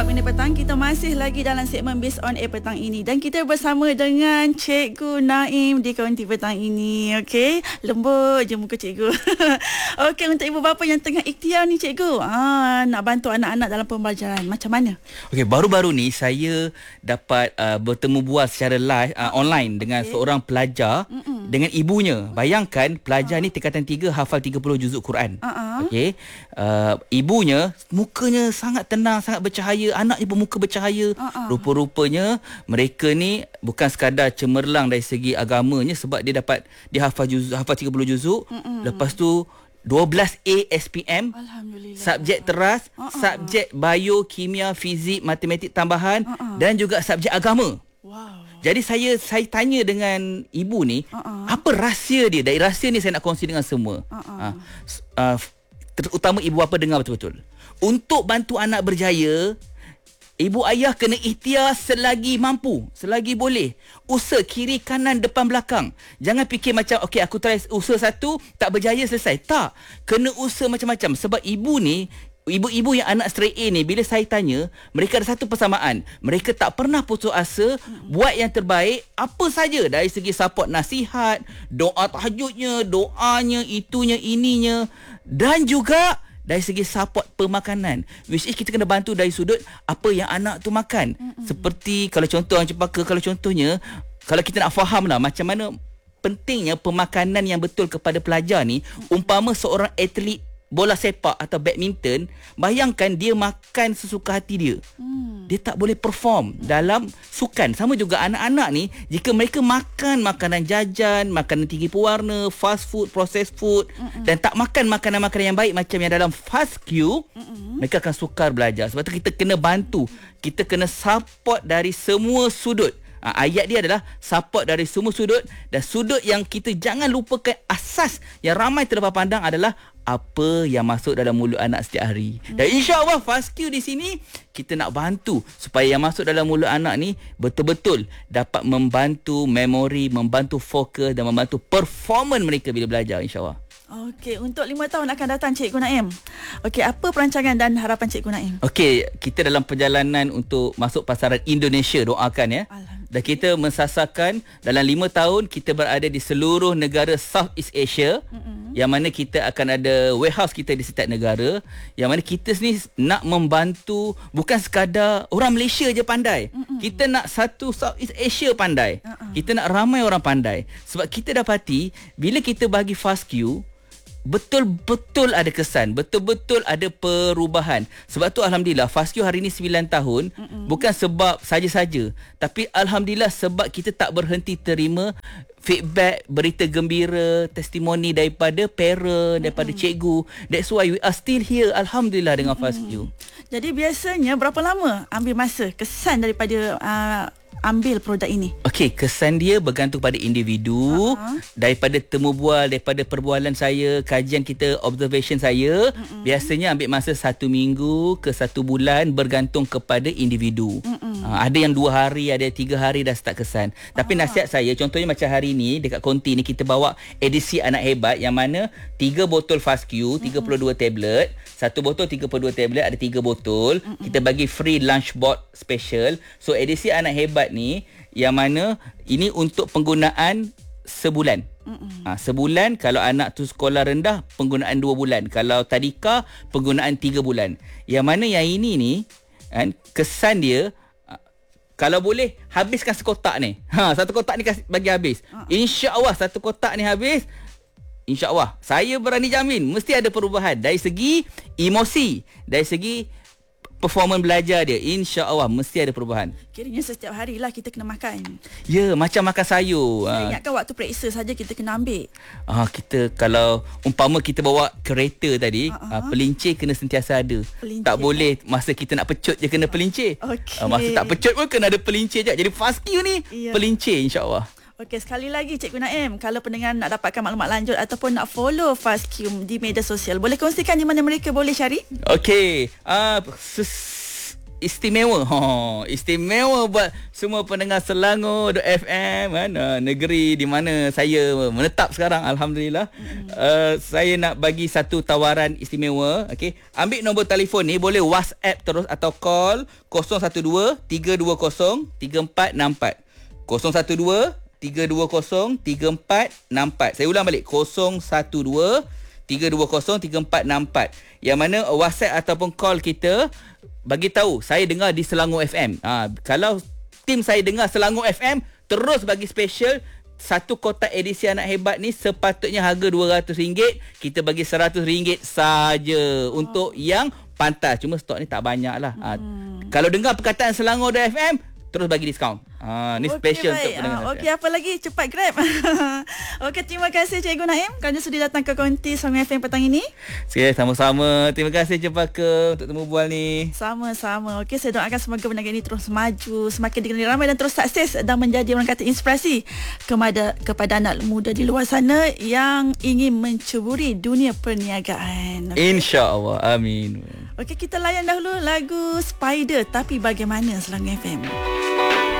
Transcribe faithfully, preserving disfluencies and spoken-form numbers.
Minit Petang. Kita masih lagi dalam segmen Based on Air petang ini. Dan kita bersama dengan Cikgu Naim di Konti petang ini. Okey, lembut je muka Cikgu. Okey, untuk ibu bapa yang tengah ikhtiar ni Cikgu, ah, nak bantu anak-anak dalam pembelajaran, macam mana? Okey, baru-baru ni saya dapat uh, bertemu bual secara live uh, online dengan okay. seorang pelajar Mm-mm. dengan ibunya. Bayangkan pelajar uh. ni tingkatan tiga hafal tiga puluh juzuk Quran. Uh-uh. Okey. Uh, ibunya mukanya sangat tenang, sangat bercahaya. Anaknya pun muka bercahaya. Uh-uh. Rupa-rupanya mereka ni bukan sekadar cemerlang dari segi agamanya sebab dia dapat dia hafal juzuk, hafal tiga puluh juzuk. Mm-mm. Lepas tu dua belas A S P M, subjek teras, uh-uh. subjek bio, kimia, fizik, matematik tambahan uh-uh. dan juga subjek agama. Wow. Jadi saya saya tanya dengan ibu ni, uh-uh. apa rahsia dia? Dari rahsia ni saya nak kongsi dengan semua. Uh-uh. Uh, uh, terutama ibu bapa dengar betul-betul. Untuk bantu anak berjaya, ibu ayah kena ikhtiar selagi mampu, selagi boleh. Usaha kiri, kanan, depan, belakang. Jangan fikir macam, okey aku try usaha satu, tak berjaya, selesai. Tak. Kena usaha macam-macam. Sebab ibu ni, ibu-ibu yang anak straight A ni, bila saya tanya, mereka ada satu persamaan. Mereka tak pernah putus asa, buat yang terbaik, apa saja. Dari segi support nasihat, doa tahajudnya, doanya, itunya, ininya. Dan juga dari segi support pemakanan, which is kita kena bantu dari sudut apa yang anak tu makan. Mm-mm. Seperti kalau contoh orang cempaka, kalau contohnya kalau kita nak faham lah macam mana pentingnya pemakanan yang betul kepada pelajar ni. Mm-mm. Umpama seorang atlet bola sepak atau badminton, bayangkan dia makan sesuka hati dia. Hmm. Dia tak boleh perform dalam sukan. Sama juga anak-anak ni, jika mereka makan makanan jajan, makanan tinggi pewarna, fast food, processed food, Mm-mm. dan tak makan makanan-makanan yang baik macam yang dalam fast Q, Mm-mm. mereka akan sukar belajar. Sebab tu kita kena bantu. Kita kena support dari semua sudut. Ha, ayat dia adalah support dari semua sudut, dan sudut yang kita jangan lupakan asas yang ramai terlepas pandang adalah apa yang masuk dalam mulut anak setiap hari. Hmm. Dan insya-Allah Fast Q di sini kita nak bantu supaya yang masuk dalam mulut anak ni betul-betul dapat membantu memori, membantu fokus dan membantu performance mereka bila belajar, insya-Allah. Okey, untuk lima tahun akan datang Cikgu Naim. Okey, apa perancangan dan harapan Cikgu Naim? Okey, kita dalam perjalanan untuk masuk pasaran Indonesia, doakan ya. Dan kita mensasarkan dalam lima tahun kita berada di seluruh negara Southeast Asia. Mm-hmm. Yang mana kita akan ada warehouse kita di setiap negara. Yang mana kita ni nak membantu bukan sekadar orang Malaysia je pandai. Mm-hmm. Kita nak satu Southeast Asia pandai. Uh-uh. Kita nak ramai orang pandai. Sebab kita dapati bila kita bagi Fast Q, betul-betul ada kesan, betul-betul ada perubahan. Sebab tu Alhamdulillah Fast Q hari ni sembilan tahun. Mm-mm. Bukan sebab saja-saja, tapi Alhamdulillah sebab kita tak berhenti terima feedback, berita gembira, testimoni daripada parent, daripada Mm-mm. cikgu. That's why we are still here, Alhamdulillah, dengan Fast Q. Jadi biasanya berapa lama ambil masa kesan daripada uh, ambil produk ini? Okey, kesan dia bergantung pada individu. Uh-huh. Daripada temu bual, daripada perbualan saya, kajian kita, observation saya, uh-uh. biasanya ambil masa satu minggu ke satu bulan, bergantung kepada individu. Uh-uh. Uh, ada yang dua hari, ada yang tiga hari dah start kesan. Tapi uh-huh. nasihat saya, contohnya macam hari ni dekat konti ni kita bawa edisi Anak Hebat yang mana tiga botol Fast Q, tiga puluh dua uh-uh. tablet, satu botol tiga puluh dua tablet, ada tiga botol. Uh-uh. Kita bagi free lunch box special. So edisi Anak Hebat ni yang mana ini untuk penggunaan sebulan. Ha, sebulan. Kalau anak tu sekolah rendah, penggunaan dua bulan. Kalau tadika, penggunaan tiga bulan. Yang mana yang ini ni kan, kesan dia, kalau boleh habiskan sekotak ni. Ha, satu kotak ni kasih, bagi habis. InsyaAllah satu kotak ni habis, InsyaAllah saya berani jamin mesti ada perubahan dari segi emosi, dari segi performance belajar dia. InsyaAllah mesti ada perubahan. Kiranya setiap hari lah kita kena makan. Ya, macam makan sayur. Saya ingatkan waktu periksa saja kita kena ambil. Ah, kita kalau umpama kita bawa kereta tadi, uh-huh. ah, pelincir kena sentiasa ada. Pelincir, tak boleh masa kita nak pecut je kena pelincir. Okay. Ah, masa tak pecut pun kena ada pelincir je. Jadi Fast Q ni yeah. pelincir, insyaAllah. Okey, sekali lagi Cikgu Naim, kalau pendengar nak dapatkan maklumat lanjut ataupun nak follow Fast Q di media sosial, boleh kongsikan di mana mereka boleh cari? Okey, uh, istimewa. Oh, istimewa buat semua pendengar Selangor F M, mana negeri di mana saya menetap sekarang, alhamdulillah. Mm. Uh, saya nak bagi satu tawaran istimewa. Okey, ambil nombor telefon ni, boleh WhatsApp terus atau call kosong satu dua tiga dua kosong tiga empat enam empat. kosong satu dua tiga dua kosong tiga empat enam empat. Saya ulang balik, kosong satu dua tiga dua kosong tiga empat enam empat. Yang mana WhatsApp ataupun call kita, bagi tahu saya dengar di Selangor F M. Ha, kalau tim saya dengar Selangor F M, terus bagi special satu kotak edisi Anak Hebat ni sepatutnya harga dua ratus ringgit, kita bagi seratus ringgit saja oh. untuk yang pantas. Cuma stok ni tak banyak lah. Hmm. Ha, kalau dengar perkataan Selangor F M, terus bagi diskaun. Ha, ni okay, special baik. Untuk pendengar. Okey, apa lagi? Cepat grab. Okey, terima kasih Cikgu Naim kerana sudah datang ke konti Selangor F M petang ini. Sekali sama-sama. Terima kasih Cempaka untuk temu bual ni. Sama-sama. Okey, saya doakan semoga perniagaan ini terus maju, semakin dikenali ramai dan terus sukses dan menjadi orang kata inspirasi kepada kepada anak muda di luar sana yang ingin menceburi dunia perniagaan. Okay. InsyaAllah. Amin. Okey, kita layan dahulu lagu Spider, Tapi Bagaimana Selangor F M.